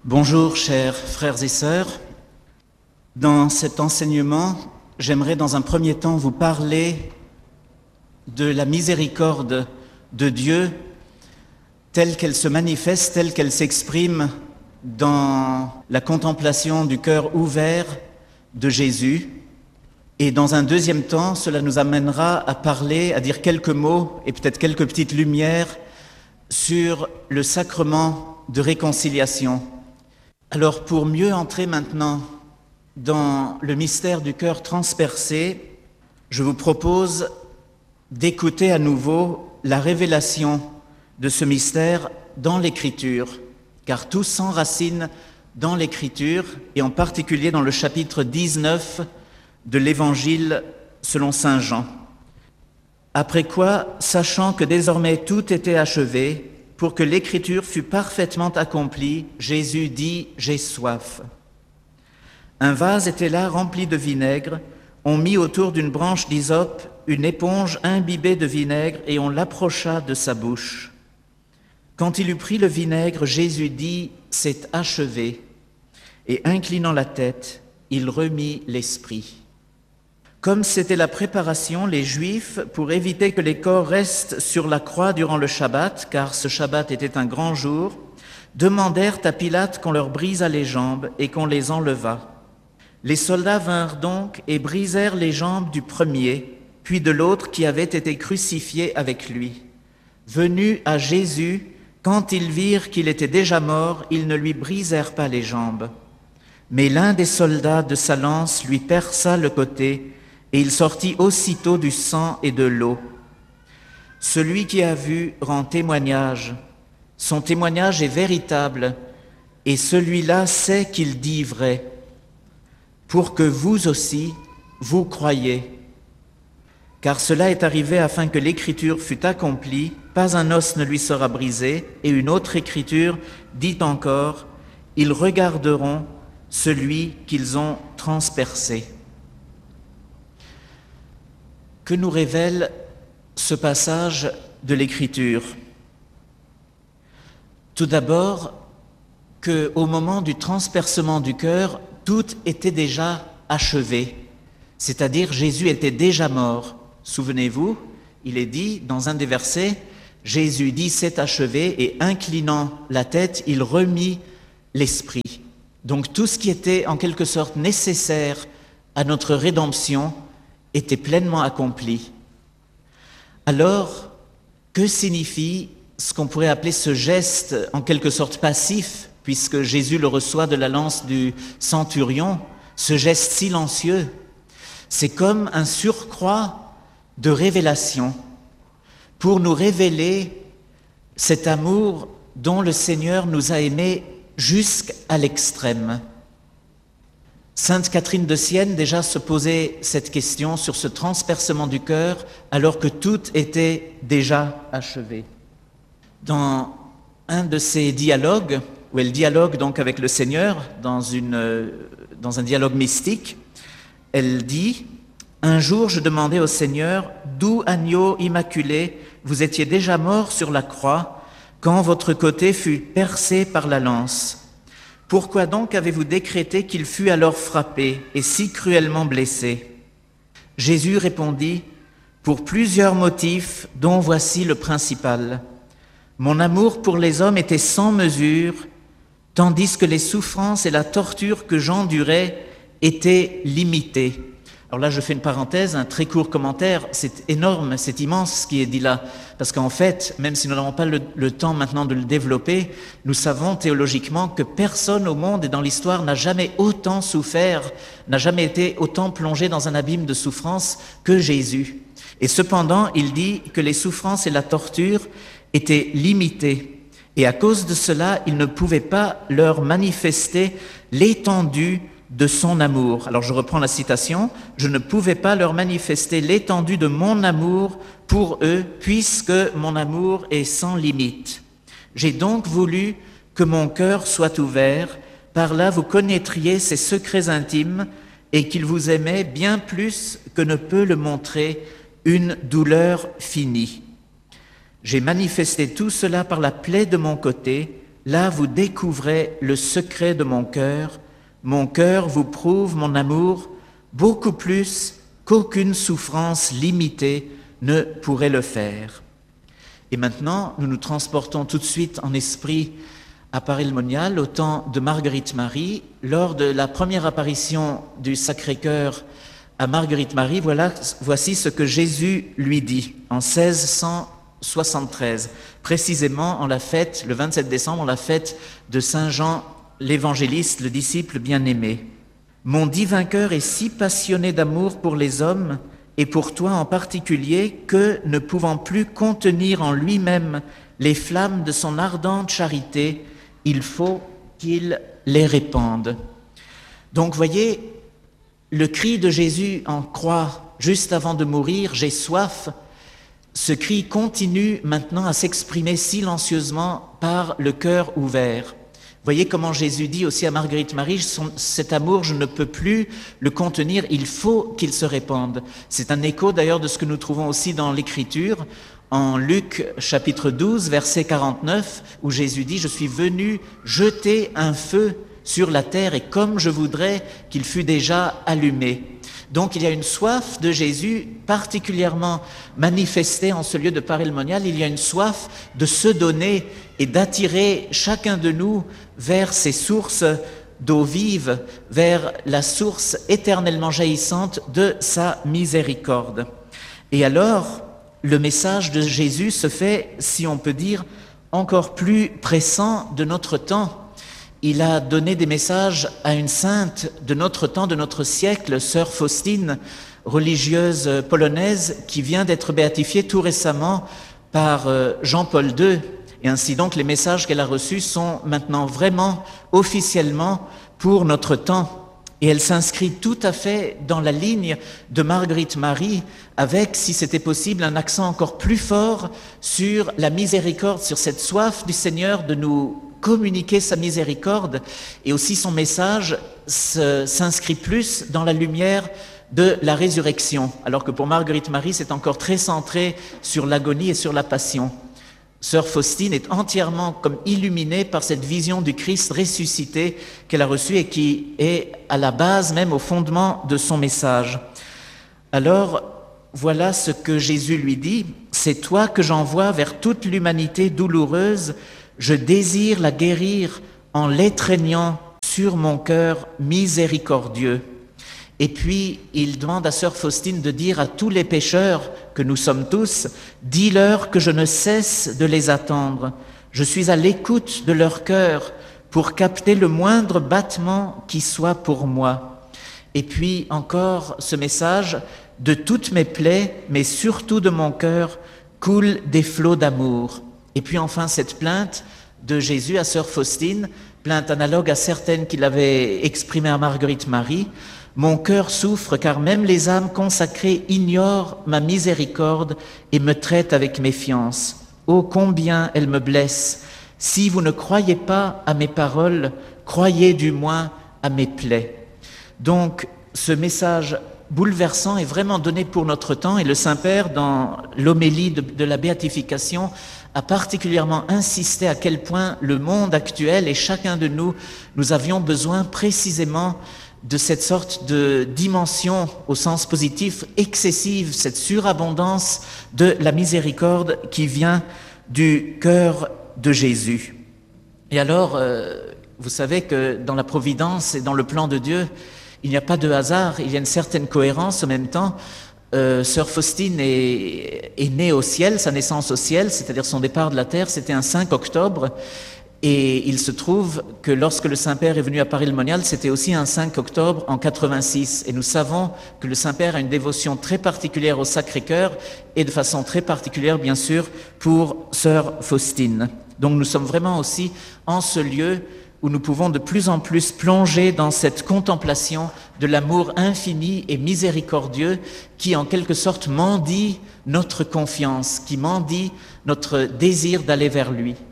Bonjour chers frères et sœurs. Dans cet enseignement, j'aimerais dans un premier temps vous parler de la miséricorde de Dieu telle qu'elle se manifeste, telle qu'elle s'exprime dans la contemplation du cœur ouvert de Jésus. Et dans un deuxième temps, cela nous amènera à parler, à dire quelques mots et peut-être quelques petites lumières sur le sacrement de réconciliation. Alors pour mieux entrer maintenant dans le mystère du cœur transpercé, je vous propose d'écouter à nouveau la révélation de ce mystère dans l'Écriture, car tout s'enracine dans l'Écriture et en particulier dans le chapitre 19 de l'Évangile selon saint Jean. Après quoi, sachant que désormais tout était achevé, pour que l'Écriture fût parfaitement accomplie, Jésus dit « J'ai soif ». Un vase était là rempli de vinaigre. On mit autour d'une branche d'hysope une éponge imbibée de vinaigre et on l'approcha de sa bouche. Quand il eut pris le vinaigre, Jésus dit « C'est achevé ». Et inclinant la tête, il remit l'esprit. Comme c'était la préparation, les Juifs, pour éviter que les corps restent sur la croix durant le Shabbat, car ce Shabbat était un grand jour, demandèrent à Pilate qu'on leur brisât les jambes et qu'on les enlevât. Les soldats vinrent donc et brisèrent les jambes du premier, puis de l'autre qui avait été crucifié avec lui. Venus à Jésus, quand ils virent qu'il était déjà mort, ils ne lui brisèrent pas les jambes. Mais l'un des soldats de sa lance lui perça le côté, et il sortit aussitôt du sang et de l'eau. Celui qui a vu rend témoignage. Son témoignage est véritable, et celui-là sait qu'il dit vrai, pour que vous aussi, vous croyiez. Car cela est arrivé afin que l'Écriture fût accomplie, pas un os ne lui sera brisé, et une autre Écriture dit encore, ils regarderont celui qu'ils ont transpercé. Que nous révèle ce passage de l'Écriture? Tout d'abord, qu'au moment du transpercement du cœur, tout était déjà achevé, c'est-à-dire Jésus était déjà mort. Souvenez-vous, il est dit dans un des versets, Jésus dit « c'est achevé » et inclinant la tête, il remit l'esprit. Donc tout ce qui était en quelque sorte nécessaire à notre rédemption était pleinement accompli. Alors, que signifie ce qu'on pourrait appeler ce geste en quelque sorte passif, puisque Jésus le reçoit de la lance du centurion, ce geste silencieux? C'est comme un surcroît de révélation pour nous révéler cet amour dont le Seigneur nous a aimés jusqu'à l'extrême. Sainte Catherine de Sienne déjà se posait cette question sur ce transpercement du cœur alors que tout était déjà achevé. Dans un de ces dialogues, où elle dialogue donc avec le Seigneur dans un dialogue mystique, elle dit « Un jour je demandais au Seigneur, doux agneau immaculé, vous étiez déjà mort sur la croix quand votre côté fut percé par la lance. Pourquoi donc avez-vous décrété qu'il fût alors frappé et si cruellement blessé ?» Jésus répondit, « Pour plusieurs motifs, dont voici le principal. Mon amour pour les hommes était sans mesure, tandis que les souffrances et la torture que j'endurais étaient limitées. » Alors là, je fais une parenthèse, un très court commentaire. C'est énorme, c'est immense ce qui est dit là. Parce qu'en fait, même si nous n'avons pas le temps maintenant de le développer, nous savons théologiquement que personne au monde et dans l'histoire n'a jamais autant souffert, n'a jamais été autant plongé dans un abîme de souffrance que Jésus. Et cependant, il dit que les souffrances et la torture étaient limitées. Et à cause de cela, il ne pouvait pas leur manifester l'étendue de son amour. Alors je reprends la citation, « Je ne pouvais pas leur manifester l'étendue de mon amour pour eux, puisque mon amour est sans limite. J'ai donc voulu que mon cœur soit ouvert, par là vous connaîtriez ses secrets intimes, et qu'il vous aimait bien plus que ne peut le montrer une douleur finie. J'ai manifesté tout cela par la plaie de mon côté, là vous découvrez le secret de mon cœur vous prouve mon amour beaucoup plus qu'aucune souffrance limitée ne pourrait le faire. Et maintenant, nous nous transportons tout de suite en esprit à Paray-le-Monial, au temps de Marguerite-Marie. Lors de la première apparition du Sacré-Cœur à Marguerite-Marie, voici ce que Jésus lui dit en 1673, précisément en la fête, le 27 décembre, en la fête de Saint Jean l'évangéliste, le disciple bien-aimé. « Mon divin cœur est si passionné d'amour pour les hommes, et pour toi en particulier, que, ne pouvant plus contenir en lui-même les flammes de son ardente charité, il faut qu'il les répande. » Donc, voyez, le cri de Jésus en croix, juste avant de mourir, « J'ai soif », ce cri continue maintenant à s'exprimer silencieusement par le cœur ouvert. Voyez comment Jésus dit aussi à Marguerite-Marie, cet amour, je ne peux plus le contenir, il faut qu'il se répande. C'est un écho d'ailleurs de ce que nous trouvons aussi dans l'Écriture, en Luc chapitre 12, verset 49, où Jésus dit, je suis venu jeter un feu sur la terre et comme je voudrais qu'il fût déjà allumé. Donc il y a une soif de Jésus particulièrement manifestée en ce lieu de Paray-le-Monial, il y a une soif de se donner et d'attirer chacun de nous vers ces sources d'eau vive, vers la source éternellement jaillissante de sa miséricorde. Et alors, le message de Jésus se fait, si on peut dire, encore plus pressant de notre temps. Il a donné des messages à une sainte de notre temps, de notre siècle, sœur Faustine, religieuse polonaise, qui vient d'être béatifiée tout récemment par Jean-Paul II. Et ainsi donc, les messages qu'elle a reçus sont maintenant vraiment officiellement pour notre temps. Et elle s'inscrit tout à fait dans la ligne de Marguerite-Marie, avec, si c'était possible, un accent encore plus fort sur la miséricorde, sur cette soif du Seigneur de nous communiquer sa miséricorde, et aussi son message s'inscrit plus dans la lumière de la résurrection, alors que pour Marguerite-Marie, c'est encore très centré sur l'agonie et sur la passion. Sœur Faustine est entièrement comme illuminée par cette vision du Christ ressuscité qu'elle a reçue et qui est à la base, même au fondement de son message. Alors, voilà ce que Jésus lui dit, « C'est toi que j'envoie vers toute l'humanité douloureuse, je désire la guérir en l'étreignant sur mon cœur miséricordieux. » Et puis, il demande à sœur Faustine de dire à tous les pécheurs que nous sommes tous, « Dis-leur que je ne cesse de les attendre. Je suis à l'écoute de leur cœur pour capter le moindre battement qui soit pour moi. » Et puis encore ce message, « De toutes mes plaies, mais surtout de mon cœur, coulent des flots d'amour. » Et puis enfin cette plainte de Jésus à sœur Faustine, plainte analogue à certaines qu'il avait exprimées à Marguerite-Marie, « Mon cœur souffre car même les âmes consacrées ignorent ma miséricorde et me traitent avec méfiance. Oh combien elles me blessent! Si vous ne croyez pas à mes paroles, croyez du moins à mes plaies. » Donc ce message bouleversant est vraiment donné pour notre temps et le Saint-Père, dans l'homélie de la béatification, a particulièrement insisté à quel point le monde actuel et chacun de nous, nous avions besoin précisément de cette sorte de dimension au sens positif excessive, cette surabondance de la miséricorde qui vient du cœur de Jésus. Et alors, vous savez que dans la providence et dans le plan de Dieu, il n'y a pas de hasard, il y a une certaine cohérence en même temps. Sœur Faustine est née au ciel, sa naissance au ciel, c'est-à-dire son départ de la terre, c'était un 5 octobre. Et il se trouve que lorsque le Saint-Père est venu à Paray-le-Monial, c'était aussi un 5 octobre en 86. Et nous savons que le Saint-Père a une dévotion très particulière au Sacré-Cœur et de façon très particulière, bien sûr, pour sœur Faustine. Donc nous sommes vraiment aussi en ce lieu où nous pouvons de plus en plus plonger dans cette contemplation de l'amour infini et miséricordieux qui, en quelque sorte, mendie notre confiance, qui mendie notre désir d'aller vers lui.